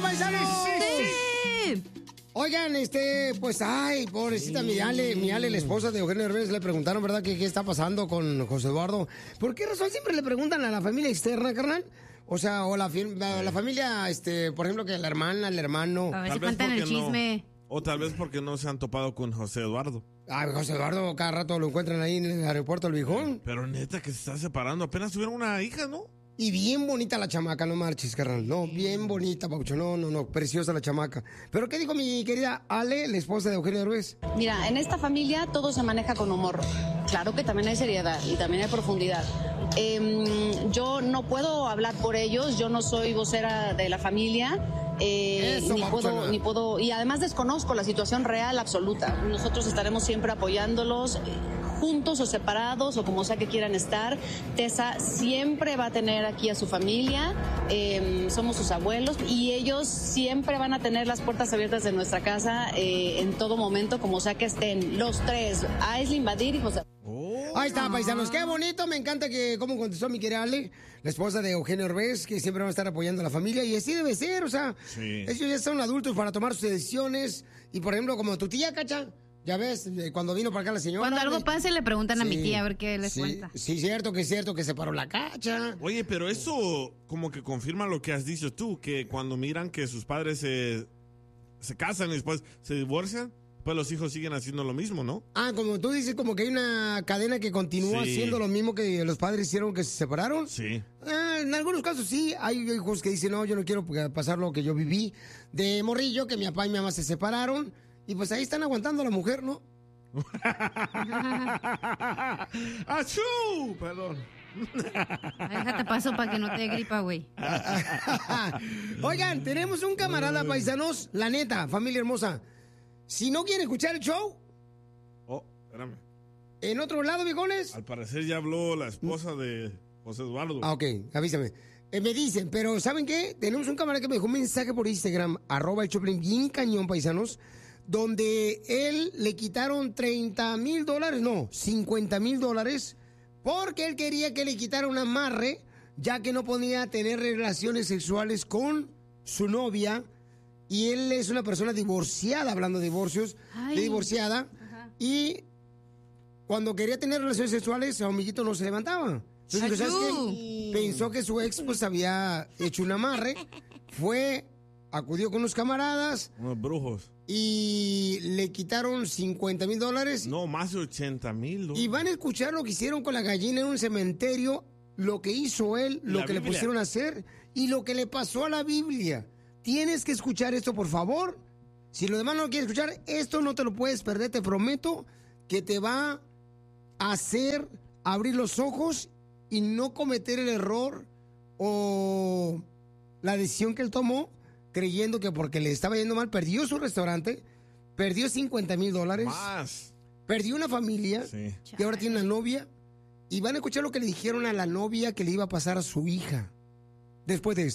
paisanos! ¡Sí! Oigan, pues, ay, pobrecita mi Ale, la esposa de Eugenio Derbez, le preguntaron, ¿verdad?, que qué está pasando con José Eduardo. ¿Por qué razón siempre le preguntan a la familia externa, carnal? O sea, o la familia, por ejemplo, que la hermana, el hermano. A ver si cuentan el chisme. O tal vez porque no se han topado con José Eduardo. Ay, José Eduardo cada rato lo encuentran ahí en el aeropuerto del Viejón. Pero neta que se está separando. Apenas tuvieron una hija, ¿no? Y bien bonita la chamaca, no marches, carnal. No, bien bonita, Paucho. No, preciosa la chamaca. ¿Pero qué dijo mi querida Ale, la esposa de Eugenio Derbez? Mira, en esta familia todo se maneja con humor. Claro que también hay seriedad y también hay profundidad. Yo no puedo hablar por ellos, yo no soy vocera de la familia. Ni puedo, y además desconozco la situación real absoluta. Nosotros estaremos siempre apoyándolos, juntos o separados o como sea que quieran estar. Tessa siempre va a tener aquí a su familia, somos sus abuelos y ellos siempre van a tener las puertas abiertas de nuestra casa en todo momento, como sea que estén los tres, Aislinn, Badir y José. Ahí está, paisanos, qué bonito, me encanta que cómo contestó mi querida Ale, la esposa de Eugenio Derbez, que siempre va a estar apoyando a la familia, y así debe ser, o sea, ellos ya son adultos para tomar sus decisiones, y por ejemplo, como tu tía, Cacha, ya ves, cuando vino para acá la señora. Cuando algo pase le preguntan a mi tía a ver qué les cuenta. Sí, cierto que se paró la Cacha. Oye, pero eso como que confirma lo que has dicho tú, que cuando miran que sus padres se casan y después se divorcian, pues los hijos siguen haciendo lo mismo, ¿no? Ah, como tú dices, como que hay una cadena que continúa haciendo lo mismo que los padres hicieron que se separaron. Sí. En algunos casos sí, hay hijos que dicen, no, yo no quiero pasar lo que yo viví de morrillo, que mi papá y mi mamá se separaron, y pues ahí están aguantando a la mujer, ¿no? ¡Achú! Perdón. Déjate paso para que no te dé gripa, güey. Oigan, tenemos un camarada, paisanos, la neta, familia hermosa. Si no quieren escuchar el show... Oh, espérame. ¿En otro lado, viejones? Al parecer ya habló la esposa de José Eduardo. Ah, ok, avísame. Me dicen, pero ¿saben qué? Tenemos un camarada que me dejó un mensaje por Instagram, @el Choplin, bien cañón, paisanos, donde él le quitaron $30,000, no, $50,000, porque él quería que le quitara un amarre, ya que no podía tener relaciones sexuales con su novia. Y él es una persona divorciada, hablando de divorcios, de divorciada. Ajá. Y cuando quería tener relaciones sexuales, su amiguito no se levantaba. Entonces, ¿sabes qué? Pensó que su ex pues había hecho un amarre. Acudió con unos camaradas. Unos brujos. Y le quitaron $50,000. No, más de 80,000. Y van a escuchar lo que hicieron con la gallina en un cementerio, lo que hizo él, lo que le pusieron a hacer y lo que le pasó a la Biblia. Tienes que escuchar esto, por favor. Si lo demás no lo quieres escuchar, esto no te lo puedes perder. Te prometo que te va a hacer abrir los ojos y no cometer el error o la decisión que él tomó, creyendo que porque le estaba yendo mal, perdió su restaurante, perdió $50,000. Más. Perdió una familia, y ahora tiene una novia. Y van a escuchar lo que le dijeron a la novia que le iba a pasar a su hija después de esto.